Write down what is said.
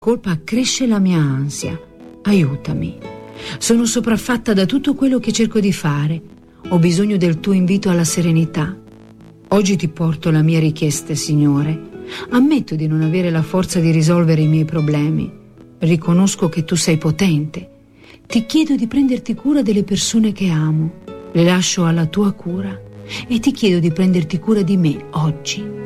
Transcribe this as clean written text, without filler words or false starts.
colpa accresce la mia ansia. Aiutami. Sono sopraffatta da tutto quello che cerco di fare. Ho bisogno del tuo invito alla serenità. Oggi ti porto la mia richiesta, Signore. Ammetto di non avere la forza di risolvere i miei problemi. Riconosco che tu sei potente. Ti chiedo di prenderti cura delle persone che amo. Le lascio alla tua cura e ti chiedo di prenderti cura di me oggi.